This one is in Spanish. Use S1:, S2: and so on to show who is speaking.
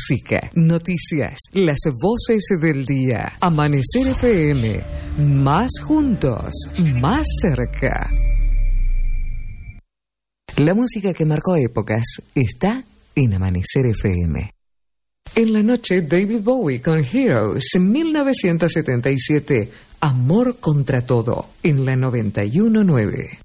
S1: música, noticias, las voces del día. Amanecer FM, más juntos, más cerca. La música que marcó épocas está en Amanecer FM. En la noche, David Bowie con Heroes, en 1977. Amor contra todo, en la 91.9.